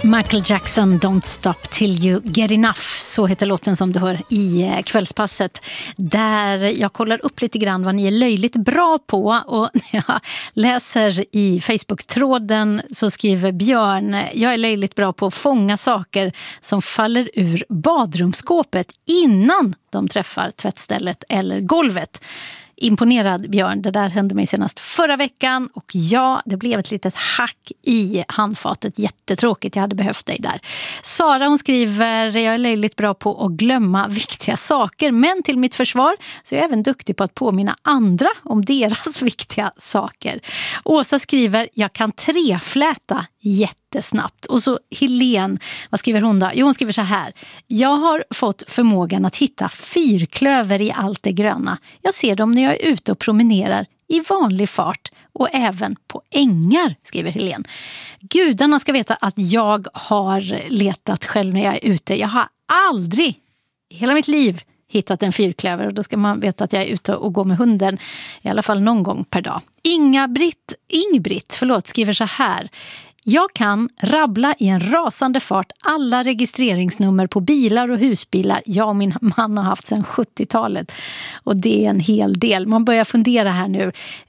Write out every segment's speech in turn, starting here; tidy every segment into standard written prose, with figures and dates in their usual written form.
Michael Jackson, Don't Stop Till You Get Enough, så heter låten som du hör i kvällspasset, där jag kollar upp lite grann vad ni är löjligt bra på. Och när jag läser i Facebook-tråden så skriver Björn: jag är löjligt bra på att fånga saker som faller ur badrumsskåpet innan de träffar tvättstället eller golvet. Imponerad, Björn. Det där hände mig senast förra veckan och ja, det blev ett litet hack i handfatet. Jättetråkigt, jag hade behövt dig där. Sara, hon skriver: jag är löjligt bra på att glömma viktiga saker, men till mitt försvar så är jag även duktig på att påminna andra om deras viktiga saker. Åsa skriver: jag kan trefläta jättesnabbt. Och så Helene, vad skriver hon då? Jo, hon skriver så här: jag har fått förmågan att hitta fyrklöver i allt det gröna. Jag ser dem när jag är ute och promenerar i vanlig fart och även på ängar, skriver Helene. Gudarna ska veta att jag har letat själv när jag är ute. Jag har aldrig i hela mitt liv hittat en fyrklöver, och då ska man veta att jag är ute och går med hunden i alla fall någon gång per dag. Ingbritt, skriver så här: jag kan rabbla i en rasande fart alla registreringsnummer på bilar och husbilar jag och min man har haft sedan 70-talet. Och det är en hel del. Man börjar fundera här nu.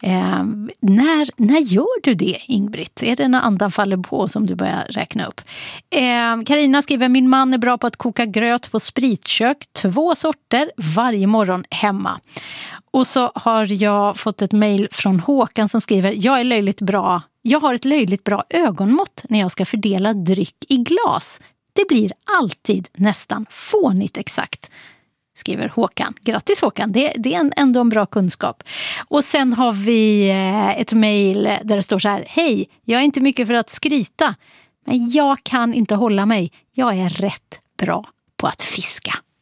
När gör du det, Ingbritt? Är det när andan faller på som du börjar räkna upp? Carina skriver: min man är bra på att koka gröt på spritkök. 2 sorter varje morgon hemma. Och så har jag fått ett mejl från Håkan som skriver: jag har ett löjligt bra ögonmått när jag ska fördela dryck i glas. Det blir alltid nästan fånigt exakt, skriver Håkan. Grattis Håkan, det är ändå en bra kunskap. Och sen har vi ett mejl där det står så här: hej, jag är inte mycket för att skryta, men jag kan inte hålla mig. Jag är rätt bra på att fiska.